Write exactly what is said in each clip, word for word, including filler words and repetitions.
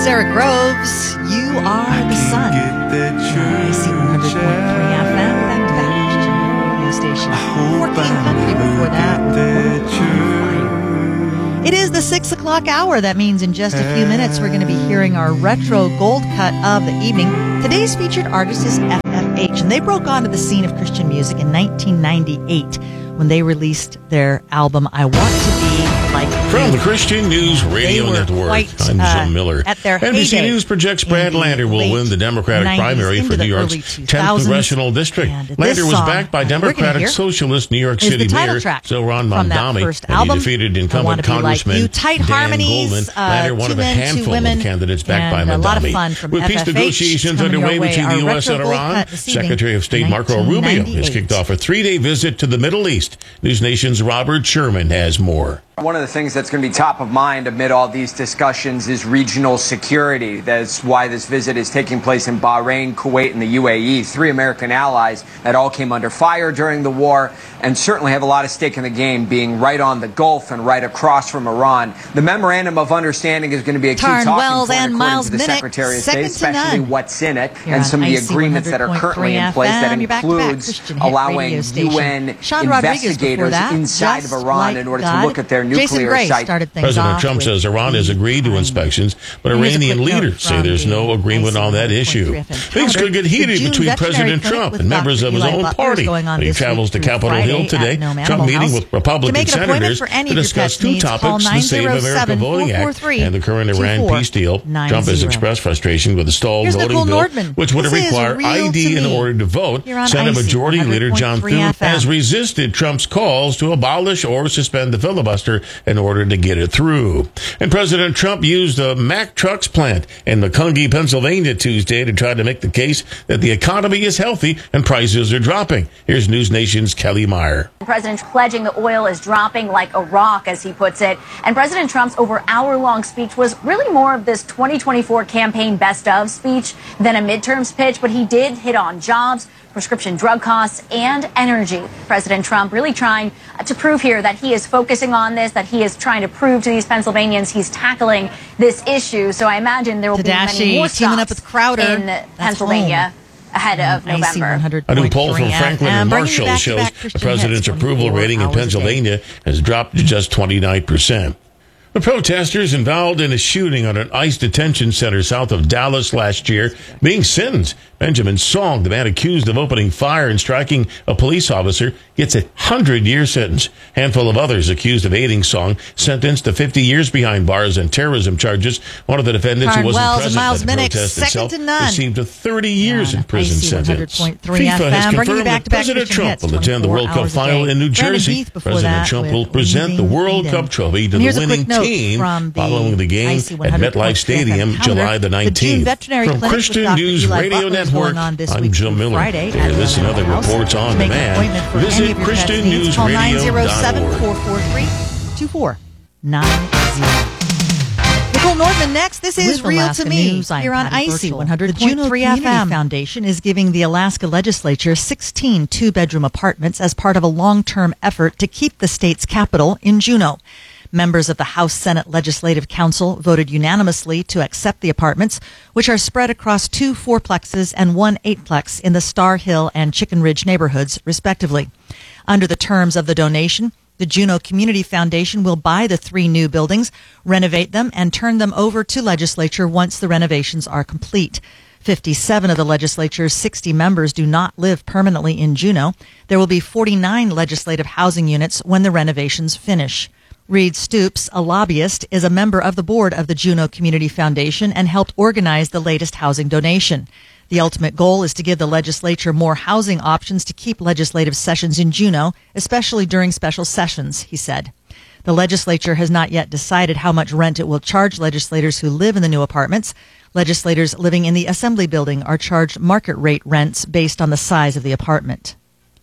Sarah Groves, You Are the Sun. I C one hundred point three F M, back-to-back Christian radio station. fourteen country before that. It is the six o'clock hour. That means in just a few minutes we're going to be hearing our retro gold cut of the evening. Today's featured artist is F F H, and they broke onto the scene of Christian music in nineteen ninety-eight when they released their album I Want to Be Like You. From the Christian News Radio Network, quite, I'm uh, Jim Miller. At their N B C heyday News projects Brad Lander will win the Democratic primary for New York's tenth Congressional District. Lander was backed by Democratic Socialist New York City Mayor Zohran Mamdani, and he defeated incumbent Congressman like Tight Dan harmonies, Goldman. Uh, Lander, one of a men, handful women, of candidates backed by and Mamdani. a lot of fun from With F peace F H negotiations underway between the U S and Iran, Secretary of State Marco Rubio has kicked off a three-day visit to the Middle East. News Nation's Robert Sherman has more. One of the things that's going to be top of mind amid all these discussions is regional security. That's why this visit is taking place in Bahrain, Kuwait, and the U A E, three American allies that all came under fire during the war and certainly have a lot of stake in the game, being right on the Gulf and right across from Iran. The Memorandum of Understanding is going to be a key Tarn talking Wells point, and according Miles to the Minnick, Secretary of State, second to especially none. what's in it Here and some of the I C agreements that are currently in place that includes allowing U N investigators inside of Iran like in order God. to look at their nuclear site. President Trump says Iran has agreed to inspections, but Iranian leaders say there's no agreement on that issue. Things could get heated between President Trump and members of his own party when he travels to Capitol Hill today. Trump meeting with Republican senators to discuss two topics, the Save America Voting Act and the current Iran peace deal. Trump has expressed frustration with the stalled voting bill, which would require I D in order to vote. Senate Majority Leader John Thune has resisted Trump's calls to abolish or suspend the filibuster in order to get it through. And President Trump used a Mack Trucks plant in Macungie, Pennsylvania Tuesday to try to make the case that the economy is healthy and prices are dropping. Here's News Nation's Kelly Meyer. The president pledging the oil is dropping like a rock, as he puts it. And President Trump's over hour-long speech was really more of this twenty twenty-four campaign best of speech than a midterms pitch, but he did hit on jobs, prescription drug costs, and energy. President Trump really trying to prove here that he is focusing on this, that he is trying to prove to these Pennsylvanians he's tackling this issue. So I imagine there will Tadashi, be many more teaming stops up with Crowder. in That's Pennsylvania. Home. Ahead of November. A new poll from Franklin and Marshall shows the president's approval rating in Pennsylvania has dropped to just twenty-nine percent. The protesters involved in a shooting on an ICE detention center south of Dallas last year being sentenced. Benjamin Song, the man accused of opening fire and striking a police officer, gets a hundred-year sentence. Handful of others accused of aiding Song sentenced to fifty years behind bars and terrorism charges. One of the defendants Tarn who wasn't Wells present Miles at the Minnick, protest itself received a thirty years yeah, in prison sentence. FIFA has confirmed that President Trump will attend the World Cup final in New Jersey. President Trump will present the World Cup trophy to the winning team following the game at MetLife Stadium July the nineteenth. From Christian News Radio Network, I'm Jim Miller. To hear this and other reports on demand, visit Christian News Radio dot org. four four three, two four nine zero. Nicole Nordman next. This is With Real Alaska to Me News, I'm here on Patty I C Burchell. one hundred The point Juneau three Community F M. Foundation is giving the Alaska legislature sixteen two-bedroom apartments as part of a long-term effort to keep the state's capital in Juneau. Members of the House Senate Legislative Council voted unanimously to accept the apartments, which are spread across two fourplexes and one eightplex in the Star Hill and Chicken Ridge neighborhoods, respectively. Under the terms of the donation, the Juneau Community Foundation will buy the three new buildings, renovate them, and turn them over to legislature once the renovations are complete. fifty-seven of the legislature's sixty members do not live permanently in Juneau. There will be forty-nine legislative housing units when the renovations finish. Reed Stoops, a lobbyist, is a member of the board of the Juneau Community Foundation and helped organize the latest housing donation. The ultimate goal is to give the legislature more housing options to keep legislative sessions in Juneau, especially during special sessions, he said. The legislature has not yet decided how much rent it will charge legislators who live in the new apartments. Legislators living in the Assembly Building are charged market rate rents based on the size of the apartment.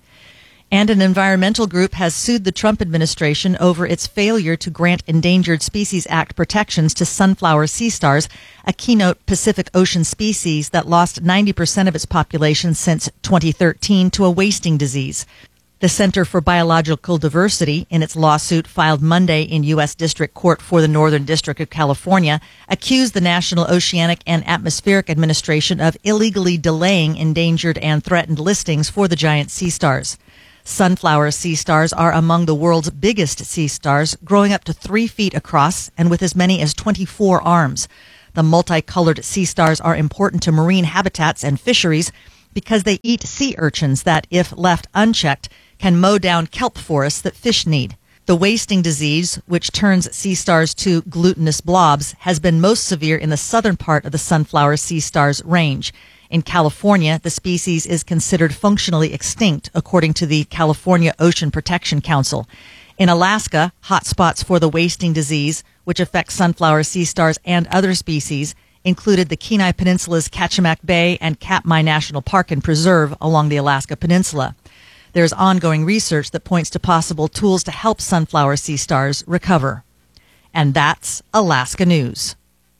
And an environmental group has sued the Trump administration over its failure to grant Endangered Species Act protections to sunflower sea stars, a keynote Pacific Ocean species that lost ninety percent of its population since twenty thirteen to a wasting disease. The Center for Biological Diversity, in its lawsuit filed Monday in U S District Court for the Northern District of California, accused the National Oceanic and Atmospheric Administration of illegally delaying endangered and threatened listings for the giant sea stars. Sunflower sea stars are among the world's biggest sea stars, growing up to three feet across and with as many as twenty-four arms. The multicolored sea stars are important to marine habitats and fisheries because they eat sea urchins that, if left unchecked, can mow down kelp forests that fish need. The wasting disease, which turns sea stars to glutinous blobs, has been most severe in the southern part of the sunflower sea stars range. In California, the species is considered functionally extinct, according to the California Ocean Protection Council. In Alaska, hotspots for the wasting disease, which affects sunflower sea stars and other species, included the Kenai Peninsula's Kachemak Bay and Katmai National Park and Preserve along the Alaska Peninsula. There's ongoing research that points to possible tools to help sunflower sea stars recover. And that's Alaska News.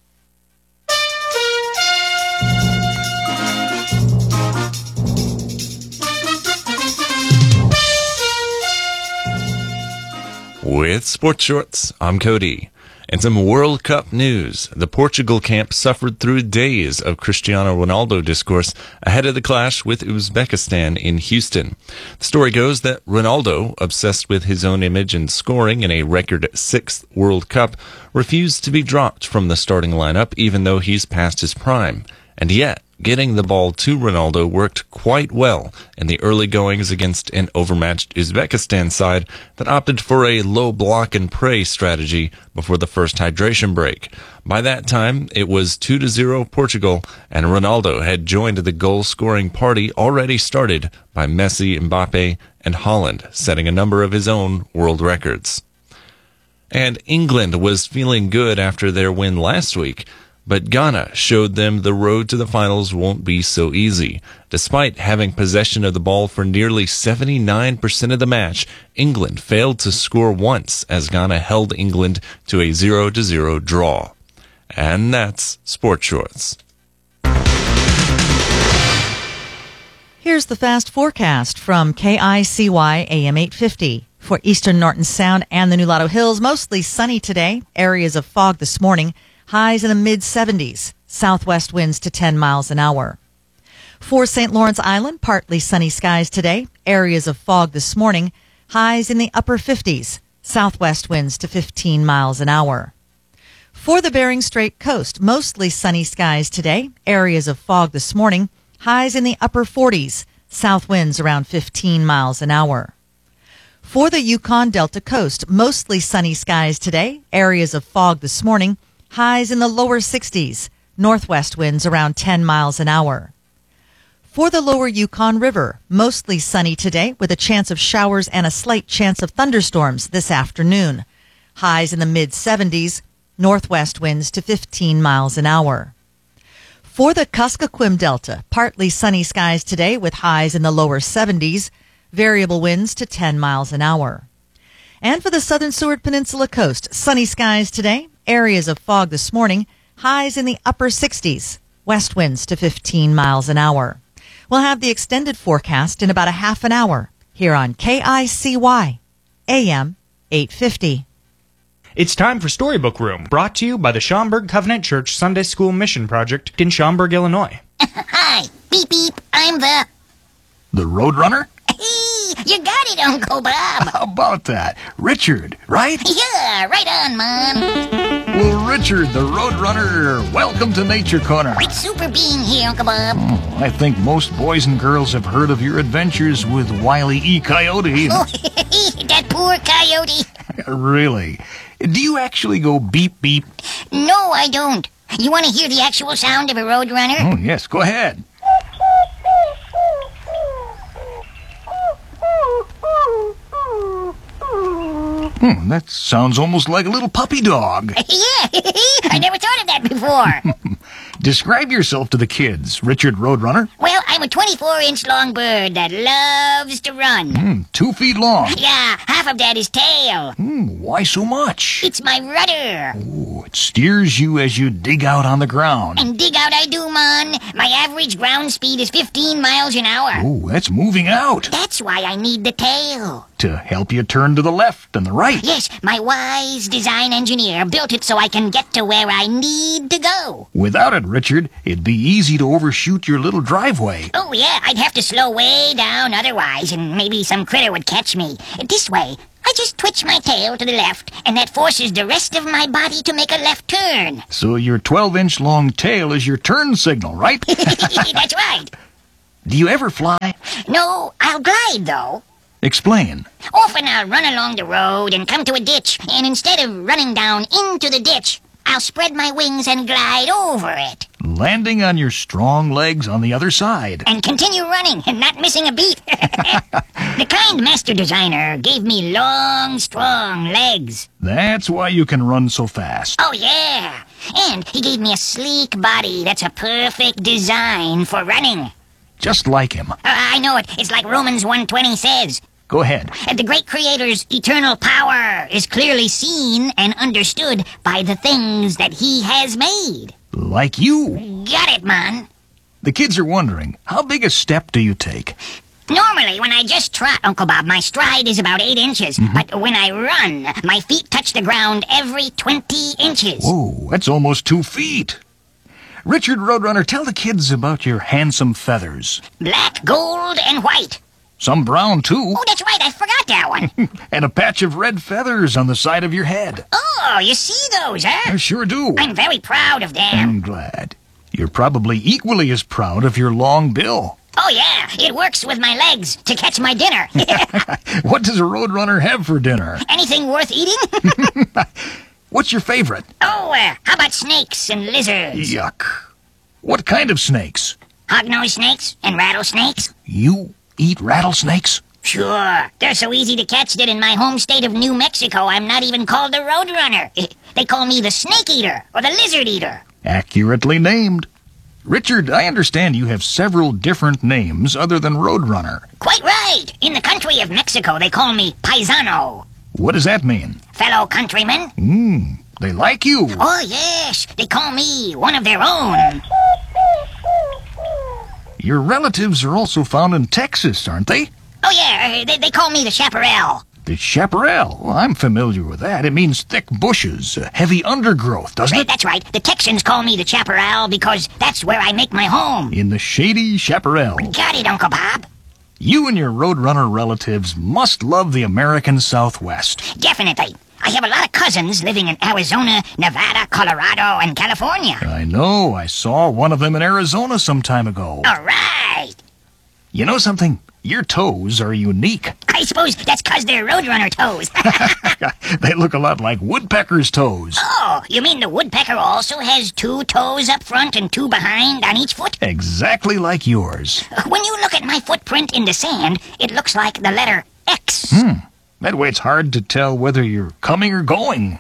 With Sports Shorts, I'm Cody. And some World Cup news. The Portugal camp suffered through days of Cristiano Ronaldo discourse ahead of the clash with Uzbekistan in Houston. The story goes that Ronaldo, obsessed with his own image and scoring in a record sixth World Cup, refused to be dropped from the starting lineup even though he's past his prime. And yet, getting the ball to Ronaldo worked quite well in the early goings against an overmatched Uzbekistan side that opted for a low block and pray strategy before the first hydration break. By that time, it was two to zero Portugal, and Ronaldo had joined the goal-scoring party already started by Messi, Mbappe, and Haaland, setting a number of his own world records. And England was feeling good after their win last week, but Ghana showed them the road to the finals won't be so easy. Despite having possession of the ball for nearly seventy-nine percent of the match, England failed to score once as Ghana held England to a zero to zero draw. And that's Sports Shorts. Here's the fast forecast from K I C Y A M eight fifty. For Eastern Norton Sound and the Nulato Hills, mostly sunny today. Areas of fog this morning. Highs in the mid seventies. Southwest winds to ten miles an hour. For Saint Lawrence Island, partly sunny skies today. Areas of fog this morning. Highs in the upper fifties. Southwest winds to fifteen miles an hour. For the Bering Strait coast, mostly sunny skies today. Areas of fog this morning. Highs in the upper forties. South winds around fifteen miles an hour. For the Yukon Delta coast, mostly sunny skies today. Areas of fog this morning. Highs in the lower sixties. Northwest winds around ten miles an hour. For the lower Yukon River, mostly sunny today with a chance of showers and a slight chance of thunderstorms this afternoon. Highs in the mid seventies. Northwest winds to fifteen miles an hour. For the Kuskokwim Delta, partly sunny skies today with highs in the lower seventies. Variable winds to ten miles an hour. And for the southern Seward Peninsula coast, sunny skies today. Areas of fog this morning, highs in the upper sixties, west winds to fifteen miles an hour. We'll have the extended forecast in about a half an hour here on K I C Y A M eight fifty. It's time for Storybook Room, brought to you by the Schaumburg Covenant Church Sunday School Mission Project in Schaumburg, Illinois. Hi, beep beep, I'm the... The Roadrunner? You got it, Uncle Bob. How about that? Richard, right? Yeah, right on, Mom. Well, Richard, the Roadrunner, welcome to Nature Corner. It's super being here, Uncle Bob. Oh, I think most boys and girls have heard of your adventures with Wile E. Coyote. Oh, that poor coyote. Really? Do you actually go beep beep? No, I don't. You want to hear the actual sound of a Roadrunner? Oh, yes, go ahead. Hmm, that sounds almost like a little puppy dog. Yeah, I never thought of that before. Describe yourself to the kids, Richard Roadrunner. Well, I'm a twenty-four inch long bird that loves to run. Mm, two feet long. Yeah, half of that is tail. Mm, why so much? It's my rudder. Ooh, it steers you as you dig out on the ground. And dig out I do, man. My average ground speed is fifteen miles an hour. Ooh, that's moving out. That's why I need the tail. To help you turn to the left and the right. Yes, my wise design engineer built it so I can get to where I need to go. Without it, Richard, it'd be easy to overshoot your little driveway. Oh, yeah, I'd have to slow way down otherwise, and maybe some critter would catch me. This way, I just twitch my tail to the left, and that forces the rest of my body to make a left turn. So your twelve inch long tail is your turn signal, right? That's right. Do you ever fly? No, I'll glide, though. Explain. Often I'll run along the road and come to a ditch, and instead of running down into the ditch, I'll spread my wings and glide over it. Landing on your strong legs on the other side. And continue running and not missing a beat. The kind master designer gave me long, strong legs. That's why you can run so fast. Oh, yeah. And he gave me a sleek body that's a perfect design for running. Just like him. Uh, I know it. It's like Romans one twenty says. Go ahead. The great Creator's eternal power is clearly seen and understood by the things that he has made. Like you. Got it, man. The kids are wondering, how big a step do you take? Normally, when I just trot, Uncle Bob, my stride is about eight inches. Mm-hmm. But when I run, my feet touch the ground every twenty inches. Whoa, that's almost two feet. Richard Roadrunner, tell the kids about your handsome feathers. Black, gold, and white. Some brown, too. Oh, that's right, I forgot that one. And a patch of red feathers on the side of your head. Oh, you see those, huh? I sure do. I'm very proud of them. I'm glad. You're probably equally as proud of your long bill. Oh, yeah, it works with my legs to catch my dinner. What does a Roadrunner have for dinner? Anything worth eating? What's your favorite? Oh, uh, how about snakes and lizards? Yuck. What kind of snakes? Hognose snakes and rattlesnakes. You eat rattlesnakes? Sure. They're so easy to catch that in my home state of New Mexico, I'm not even called the Roadrunner. They call me the Snake Eater or the Lizard Eater. Accurately named. Richard, I understand you have several different names other than Roadrunner. Quite right. In the country of Mexico, they call me Paisano. What does that mean? Fellow countrymen. Hmm, they like you. Oh, yes. They call me one of their own. Your relatives are also found in Texas, aren't they? Oh, yeah. They, they call me the chaparral. The chaparral? Well, I'm familiar with that. It means thick bushes, uh, heavy undergrowth, doesn't it? That's right. The Texans call me the chaparral because that's where I make my home. In the shady chaparral. Got it, Uncle Bob. You and your Roadrunner relatives must love the American Southwest. Definitely. I have a lot of cousins living in Arizona, Nevada, Colorado, and California. I know. I saw one of them in Arizona some time ago. All right. You know something? Your toes are unique. I suppose that's because they're Roadrunner toes. They look a lot like woodpecker's toes. Oh, you mean the woodpecker also has two toes up front and two behind on each foot? Exactly like yours. When you look at my footprint in the sand, it looks like the letter X. Hmm. That way it's hard to tell whether you're coming or going.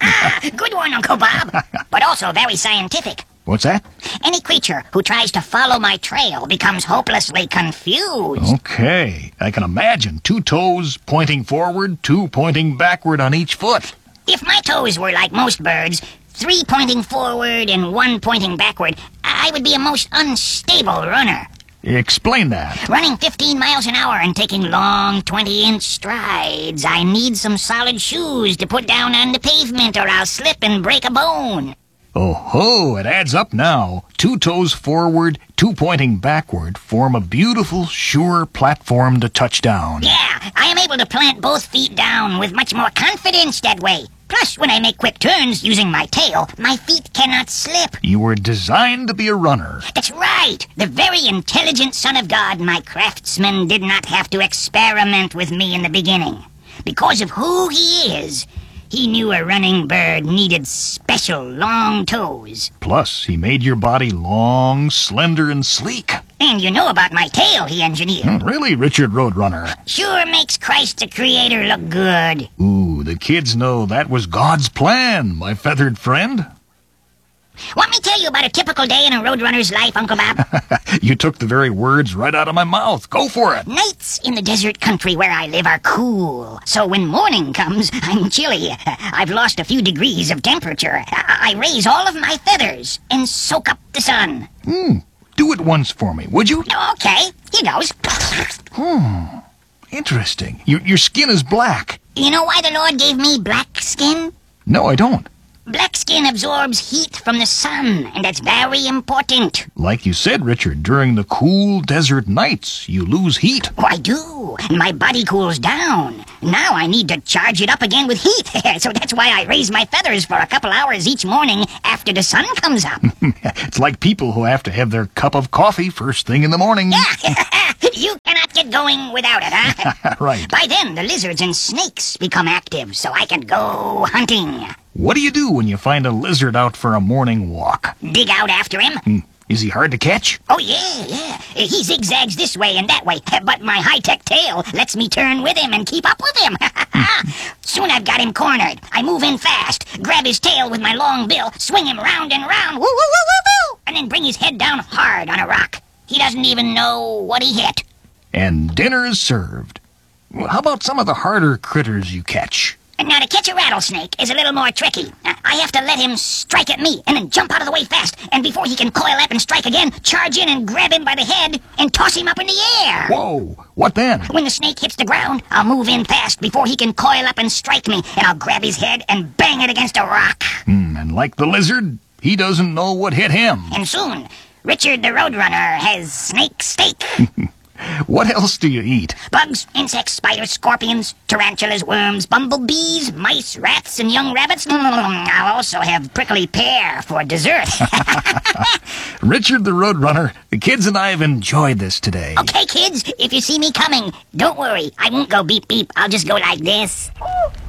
Good one, Uncle Bob. But also very scientific. What's that? Any creature who tries to follow my trail becomes hopelessly confused. Okay. I can imagine two toes pointing forward, two pointing backward on each foot. If my toes were like most birds, three pointing forward and one pointing backward, I would be a most unstable runner. Explain that. Running fifteen miles an hour and taking long twenty-inch strides. I need some solid shoes to put down on the pavement or I'll slip and break a bone. Oh ho, it adds up now. Two toes forward, two pointing backward form a beautiful, sure platform to touch down. Yeah, I am able to plant both feet down with much more confidence that way. Plus, when I make quick turns using my tail, my feet cannot slip. You were designed to be a runner. That's right. The very intelligent Son of God, my craftsman, did not have to experiment with me in the beginning. Because of who he is, he knew a running bird needed special long toes. Plus, he made your body long, slender, and sleek. And you know about my tail he engineered. Mm, really, Richard Roadrunner? Sure makes Christ the Creator look good. Ooh, the kids know that was God's plan, my feathered friend. Want me to tell you about a typical day in a roadrunner's life, Uncle Bob? You took the very words right out of my mouth. Go for it. Nights in the desert country where I live are cool. So when morning comes, I'm chilly. I've lost a few degrees of temperature. I, I raise all of my feathers and soak up the sun. Hmm. Do it once for me, would you? Okay. Here goes. Hmm. Interesting. Your, your skin is black. You know why the Lord gave me black skin? No, I don't. Black skin absorbs heat from the sun, and that's very important. Like you said, Richard, during the cool desert nights, you lose heat. Oh, I do. My body cools down. Now I need to charge it up again with heat. So that's why I raise my feathers for a couple hours each morning after the sun comes up. It's like people who have to have their cup of coffee first thing in the morning. Yeah. You cannot get going without it, huh? Right. By then, the lizards and snakes become active, so I can go hunting. What do you do when you find a lizard out for a morning walk? Dig out after him. Hmm. Is he hard to catch? Oh, yeah, yeah. He zigzags this way and that way, but my high-tech tail lets me turn with him and keep up with him. Soon I've got him cornered. I move in fast, grab his tail with my long bill, swing him round and round, woo, woo, woo, woo, woo, and then bring his head down hard on a rock. He doesn't even know what he hit. And dinner is served. Well, how about some of the harder critters you catch? Now, to catch a rattlesnake is a little more tricky. I have to let him strike at me and then jump out of the way fast. And before he can coil up and strike again, charge in and grab him by the head and toss him up in the air. Whoa! What then? When the snake hits the ground, I'll move in fast before he can coil up and strike me. And I'll grab his head and bang it against a rock. Hmm, and like the lizard, he doesn't know what hit him. And soon, Richard the Roadrunner has snake steak. What else do you eat? Bugs, insects, spiders, scorpions, tarantulas, worms, bumblebees, mice, rats, and young rabbits. I'll also have prickly pear for dessert. Richard the Roadrunner, the kids and I have enjoyed this today. Okay, kids, if you see me coming, don't worry. I won't go beep beep. I'll just go like this.